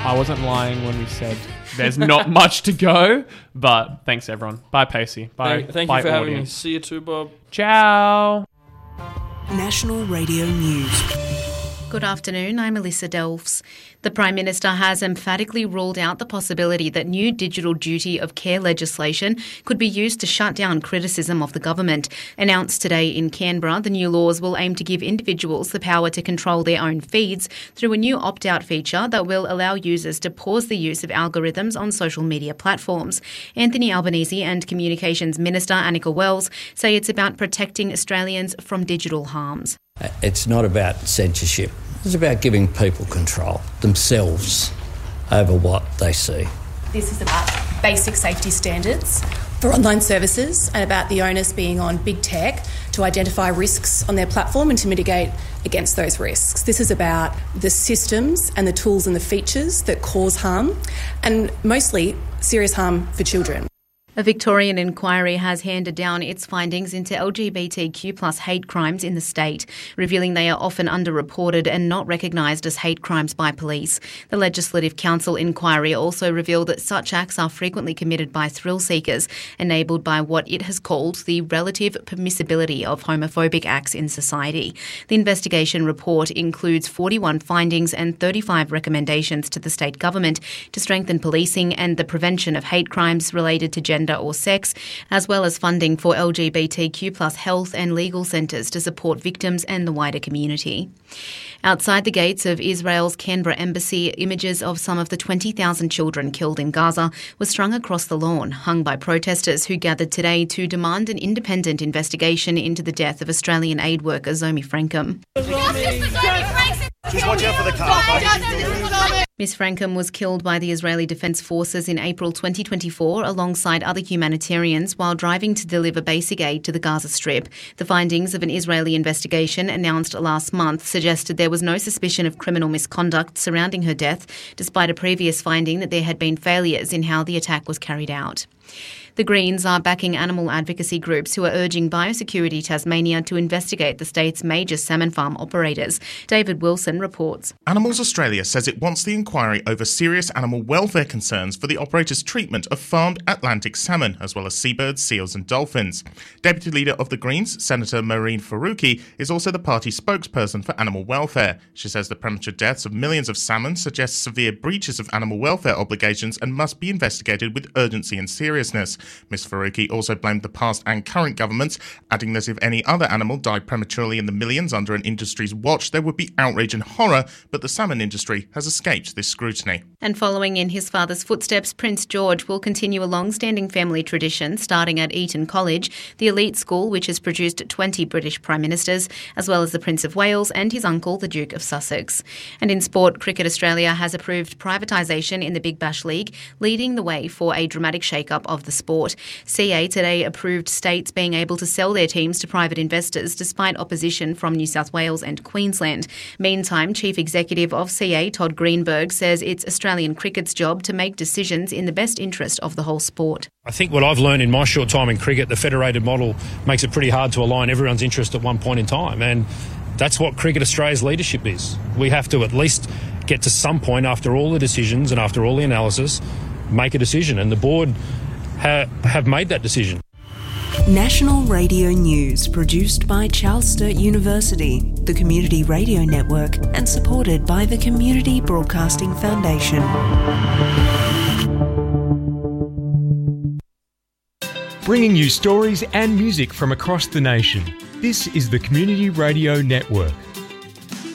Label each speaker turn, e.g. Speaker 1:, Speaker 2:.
Speaker 1: I wasn't lying when we said there's not much to go, but thanks everyone. Bye Pacey. Bye.
Speaker 2: Thank
Speaker 1: bye
Speaker 2: you for having me.
Speaker 1: audience.
Speaker 2: See you too, Bob.
Speaker 1: Ciao.
Speaker 3: National Radio News.
Speaker 4: Good afternoon, I'm Alyssa Delfs. The Prime Minister has emphatically ruled out the possibility that new digital duty of care legislation could be used to shut down criticism of the government. Announced today in Canberra, the new laws will aim to give individuals the power to control their own feeds through a new opt-out feature that will allow users to pause the use of algorithms on social media platforms. Anthony Albanese and Communications Minister Annika Wells say it's about protecting Australians from digital harms.
Speaker 5: It's not about censorship. It's about giving people control themselves over what they see.
Speaker 6: This is about basic safety standards for online services and about the onus being on big tech to identify risks on their platform and to mitigate against those risks. This is about the systems and the tools and the features that cause harm, and mostly serious harm for children.
Speaker 4: A Victorian inquiry has handed down its findings into LGBTQ+ hate crimes in the state, revealing they are often underreported and not recognised as hate crimes by police. The Legislative Council inquiry also revealed that such acts are frequently committed by thrill seekers, enabled by what it has called the relative permissibility of homophobic acts in society. The investigation report includes 41 findings and 35 recommendations to the state government to strengthen policing and the prevention of hate crimes related to gender or sex, as well as funding for LGBTQ+ health and legal centres to support victims and the wider community. Outside the gates of Israel's Canberra embassy, images of some of the 20,000 children killed in Gaza were strung across the lawn, hung by protesters who gathered today to demand an independent investigation into the death of Australian aid worker Zomi Frankham.
Speaker 7: Just watch out for the car.
Speaker 4: Ms Frankham was killed by the Israeli Defence Forces in April 2024 alongside other humanitarians while driving to deliver basic aid to the Gaza Strip. The findings of an Israeli investigation announced last month suggested there was no suspicion of criminal misconduct surrounding her death, despite a previous finding that there had been failures in how the attack was carried out. The Greens are backing animal advocacy groups who are urging Biosecurity Tasmania to investigate the state's major salmon farm operators. David Wilson reports.
Speaker 8: Animals Australia says it wants the inquiry over serious animal welfare concerns for the operators' treatment of farmed Atlantic salmon, as well as seabirds, seals and dolphins. Deputy Leader of the Greens, Senator Mehreen Faruqi, is also the party spokesperson for animal welfare. She says the premature deaths of millions of salmon suggest severe breaches of animal welfare obligations and must be investigated with urgency and seriousness. Ms Faruqi also blamed the past and current governments, adding that if any other animal died prematurely in the millions under an industry's watch, there would be outrage and horror, but the salmon industry has escaped this scrutiny.
Speaker 4: And following in his father's footsteps, Prince George will continue a long-standing family tradition starting at Eton College, the elite school which has produced 20 British Prime Ministers, as well as the Prince of Wales and his uncle, the Duke of Sussex. And in sport, Cricket Australia has approved privatisation in the Big Bash League, leading the way for a dramatic shake-up of the sport. CA today approved states being able to sell their teams to private investors despite opposition from New South Wales and Queensland. Meantime, Chief Executive of CA, Todd Greenberg, says it's Australian cricket's job to make decisions in the best interest of the whole sport.
Speaker 9: I think what I've learned in my short time in cricket, the federated model makes it pretty hard to align everyone's interest at one point in time, and that's what Cricket Australia's leadership is. We have to at least get to some point after all the decisions and after all the analysis, make a decision, and the board have made that decision.
Speaker 3: National Radio News, produced by Charles Sturt University, the Community Radio Network, and supported by the Community Broadcasting Foundation.
Speaker 10: Bringing you stories and music from across the nation. This is the Community Radio Network.